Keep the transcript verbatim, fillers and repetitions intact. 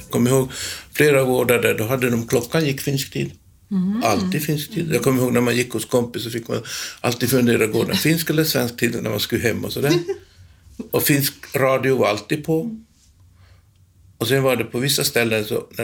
kommer ihåg flera gårdar där då hade de klockan gick finsk tid. Mm. Alltid finsk tid. Jag kommer ihåg när man gick hos kompis så fick man alltid fundera gå den finsk eller svensk tid när man skulle hem och sådär. Och finsk radio var alltid på. Och sen var det på vissa ställen så